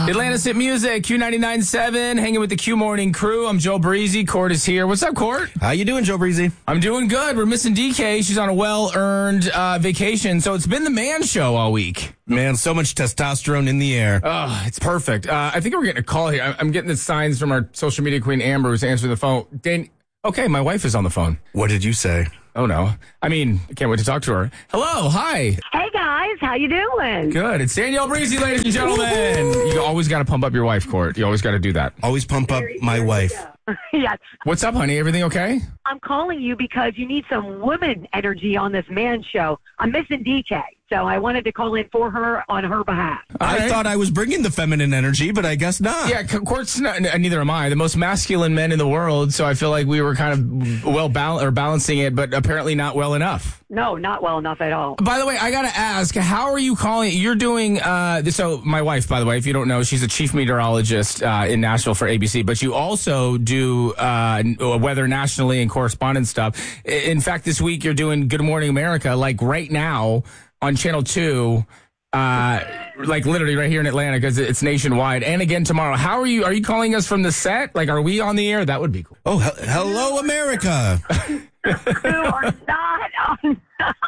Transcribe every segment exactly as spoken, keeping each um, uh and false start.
Atlanta's Hit Music, Q ninety-nine point seven, hanging with the Q Morning crew. I'm Joe Breezy. Court is here. What's up, Court? How you doing, Joe Breezy? I'm doing good. We're missing D K. She's on a well-earned uh, vacation, so it's been the man show all week. Man, so much testosterone in the air. Oh, it's perfect. Uh, I think we're getting a call here. I'm getting the signs from our social media queen, Amber, who's answering the phone. Dan- okay, my wife is on the phone. What did you say? Oh, no. I mean, I can't wait to talk to her. Hello. Hi. Hey, guys. How you doing? Good. It's Danielle Breezy, ladies and gentlemen. You always got to pump up your wife, Court. You always got to do that. Always pump up my wife. Yes. What's up, honey? Everything okay? I'm calling you because you need some woman energy on this man show. I'm missing D K, so I wanted to call in for her on her behalf. All I right. thought I was bringing the feminine energy, but I guess not. Yeah, Court's not, neither am I. The most masculine men in the world, so I feel like we were kind of well bal- or balancing it, but apparently not well enough. No, not well enough at all. By the way, I got to ask, how are you calling? You're doing, uh, so my wife, by the way, if you don't know, she's a chief meteorologist uh, in Nashville for A B C, but you also do uh, weather nationally and correspondence stuff. In fact, this week you're doing Good Morning America, like right now on Channel two, uh, like literally right here in Atlanta because it's nationwide, and again tomorrow. How are you? Are you calling us from the set? Like, are we on the air? That would be cool. Oh, he- hello, America. You are not on.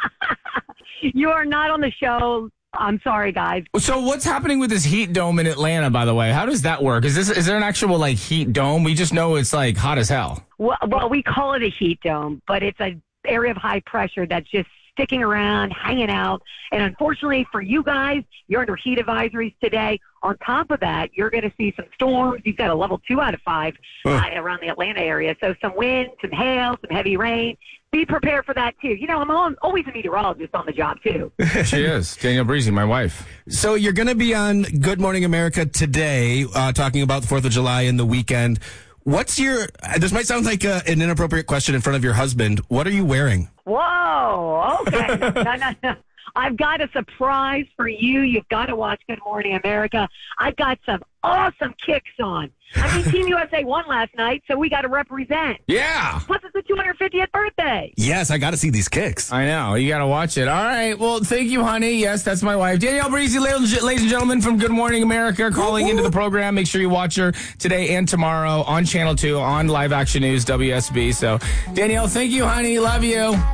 You are not on the show. I'm sorry, guys. So what's happening with this heat dome in Atlanta, by the way? How does that work? Is this is there an actual like heat dome? We just know it's like hot as hell. Well, well, we call it a heat dome, but it's an area of high pressure that's just sticking around, hanging out. And unfortunately for you guys, you're under heat advisories today. On top of that, you're going to see some storms. You've got a level two out of five uh, around the Atlanta area. So some wind, some hail, some heavy rain. Be prepared for that, too. You know, I'm on, always a meteorologist on the job, too. She is. Danielle Breezy, my wife. So you're going to be on Good Morning America today, uh, talking about the fourth of July and the weekend. What's your, this might sound like a, an inappropriate question in front of your husband. What are you wearing? Whoa, okay. no, no, no. I've got a surprise for you. You've got to watch Good Morning America. I've got some awesome kicks on. I mean, Team U S A won last night, so we got to represent. Yeah. Plus, it's the two hundred fiftieth birthday. Yes, I got to see these kicks. I know. You got to watch it. All right. Well, thank you, honey. Yes, that's my wife. Danielle Breezy, ladies and gentlemen, from Good Morning America, calling into the program. Make sure you watch her today and tomorrow on Channel two on Live Action News, W S B. So, Danielle, thank you, honey. Love you.